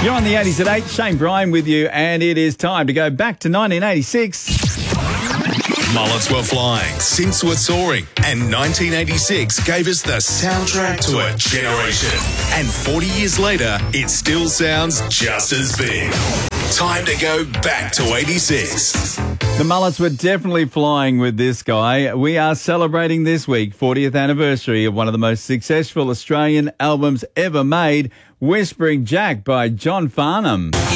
You're on the 80s at 8. Shane Bryan with you, and it is time to go back to 1986. Mullets were flying, synths were soaring, and 1986 gave us the soundtrack to a generation. And 40 years later, it still sounds just as big. Time to go back to 86. The Mullets were definitely flying with this guy. We are celebrating this week 40th anniversary of one of the most successful Australian albums ever made, Whispering Jack by John Farnham.